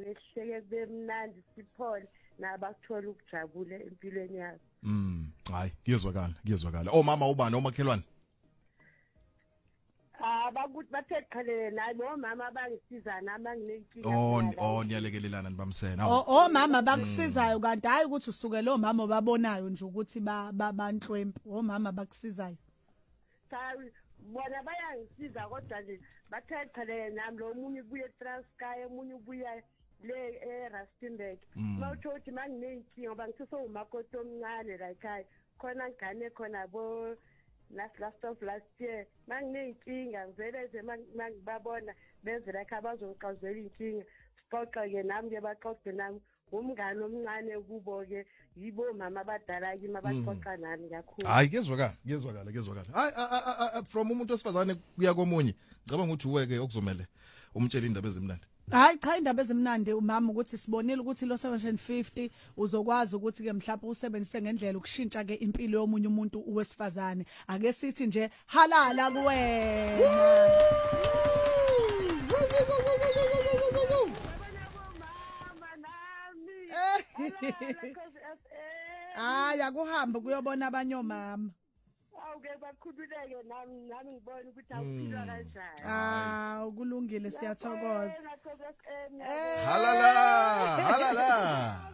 ehleke bemnandi siphole nabakuthola ukujabula empilweni yakho. Hayi kuyezwakala mama ubani omakhelwane bakuthi bathe qhelele nayi bomama bangisiza nami anginenkinga niyalekelelana nibamsena mama bakusizayo kanti hayi ukuthi usuke lo mama babonayo nje ukuthi banhlwempu mama bakusizayo cha bona bayangisiza kodwa nje bathe qhelele nami lo munye ubuye eTranskei omunye ubuye le eRustenburg mawutho uthi manginenkinga ngoba ngisiso umakoti omncane la ekhaya khona ngane khona bo last of last year manginenkinga ngivele nje mangibabona beze la ekhaya bazongixazela inkinga sixoxa ke nami ke baxoxe nami umngane omncane kubo ke yibo mama abadala kimi abaxoxa nami kakhulu. Hayi kuyezwakala hayi from umuntu osifazane kuya komunye ngicabanga ukuthi uweke okuzomela umtshela indaba ezimnandi. Hayi cha indaba ezimnandi umama ukuthi sibonile ukuthi lo 750 uzokwazi ukuthi ke mhlawumbe usebenzise ngendlela ukushintsha ke impilo yomunye umuntu uwesifazane ake sithi nje halala kuwena. Hayi akuhambe kuyobona abanye omama. Awuke bakhululeke nami ngibona ukuthi awuphilwa kanjani. Ukulungile siyathokoza. Halala.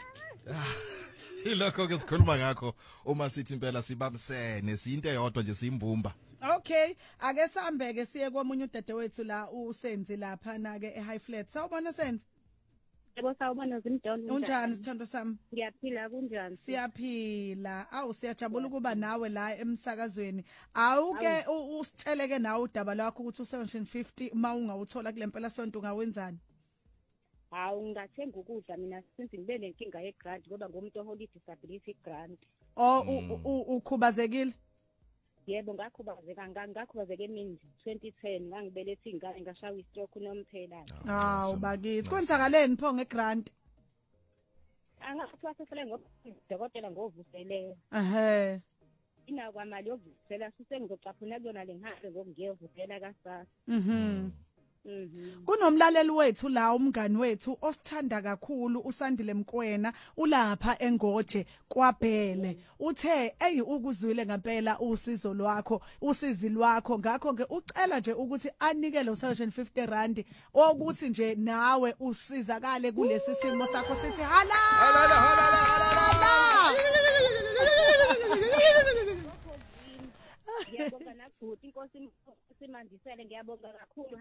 Ilokho ke sikhuluma ngakho uma sithi impela sibamsene siyinto eyodwa nje siyimbumba. Okay, ake sambeke siye komunye udadewethu la uSenzi lapha na ke eHigh Flat. Sawubona Senzi? Yebo sawubona Zimdolo. Unjani sithando sami? Ngiyaphila kunjani? Siyaphila. Siyajabula ukuba nawe la emsakazweni. Awuke usitsheleke nawe udaba lwakho ukuthi u750 uma ungawuthola kule mpela sonto ungawenzani? Ngathenga ukudla mina since ngibe nenkinga yegrant ngoba ngomuntu ohola disability grant. Ukhubazekile? Yebo ngakhubazeke emini 2010 ngangibelethe ingane ngashawa istroke nomphela. Bakithi kwenzakaleni pho ngegrant? Angathi wasefele ngobudokotela ngovuselele. Ina kwamali yokuvusela sisengizocaphuna kuyona lengihande ngokungiyevusela kasasa. Kunomlaleli wethu la umngani wethu osithanda kakhulu uSandile Mkwena ulapha eNgoje kwaBhele uthe ukuzwile ngempela usizi lwakho ngakho ke ucela nje ukuthi anike lo 750 rand ukuthi nje nawe usizakale kulesi simo sakho sithi halala ngiyabonga nakuthi inkosi simandisele ngiyabonga kakhulu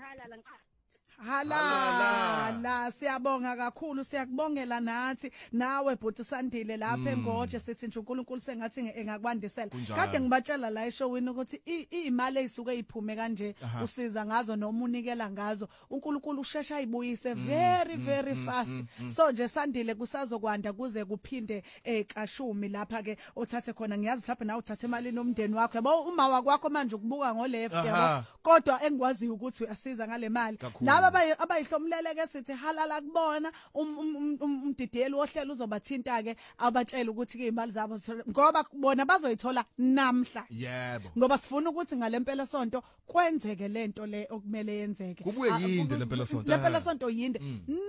halala siyabonga kakhulu siyakubongela nathi nawe bhuti Sandile lapha eNgoje sithi nje uNkulunkulu sengathi engakwandisela kade ngibatshela la eshowini ukuthi imali ezisuke iphume kanje usiza ngazo noma unikela ngazo uNkulunkulu ushesha ayibuyise very fast so nje Sandile kusazokwanda kuze kuphinde kashumi lapha ke uthathe khona ngiyazi mhlawumbe nawe uthathe imali nomndeni wakho yabo uma wakwakho manje ukubuka ngo left yabo kodwa engikwaziyo ukuthi uyasiza ngale mali laba abayihlomlele ke sithi halala kubona umdidiyeli wohlelo uzobathinta ke abatshela ukuthi ke imali zabo ngoba bona bazoyithola namhla yebo ngoba sifuna ukuthi ngale mpela sonto kwenzeke lento le okumele yenzeke kubuye yinde le mpela sonto yinde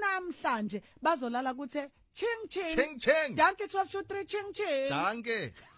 namhlanje bazolala kuthe ching ching danke 12 3 ching danke